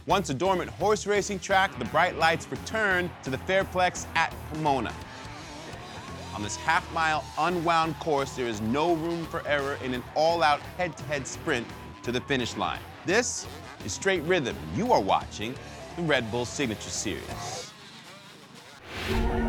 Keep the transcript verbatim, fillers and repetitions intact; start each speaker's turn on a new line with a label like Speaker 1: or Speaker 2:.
Speaker 1: Once a dormant horse racing track, the bright lights return to the Fairplex at Pomona. On this half-mile unwound course, there is no room for error in an all-out head-to-head sprint to the finish line. This is Straight Rhythm. You are watching the Red Bull Signature Series.